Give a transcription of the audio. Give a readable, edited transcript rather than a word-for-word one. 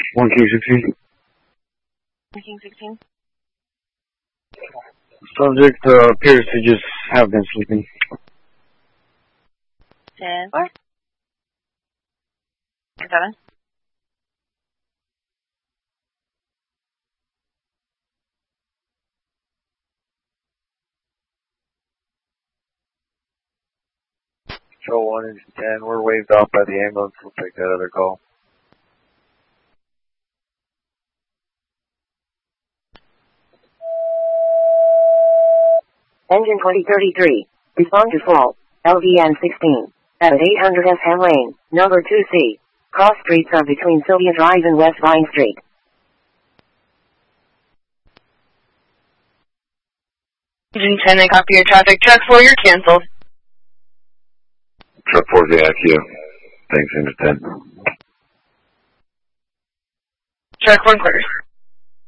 1 King 16. 1 King 16. Subject appears to just have been sleeping. 10-4. 7. Show 1 and 10, we're waved off by the ambulance. We'll take that other call. Engine 2033. Respond to fault. LVN 16. At 800 S Ham Lane, number 2C. Cross streets are between Sylvia Drive and West Vine Street. Engine 10, I copy your traffic. Truck 4, you're canceled. Truck 4 is the IQ. Thanks, Engine 10. Truck 1 quarters.